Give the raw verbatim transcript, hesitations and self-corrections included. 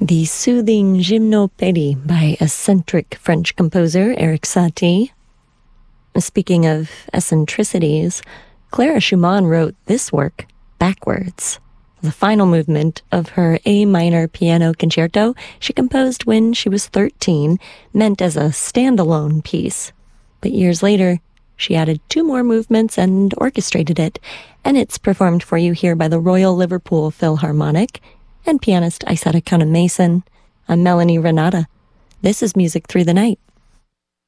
The soothing Gymnopédie by eccentric French composer Erik Satie. Speaking of eccentricities, Clara Schumann wrote this work backwards. The final movement of her A minor piano concerto she composed when she was thirteen, meant as a standalone piece. But years later, she added two more movements and orchestrated it, and it's performed for you here by the Royal Liverpool Philharmonic and pianist Isetta Conan Mason. I'm Melanie Renata. This is Music Through the Night.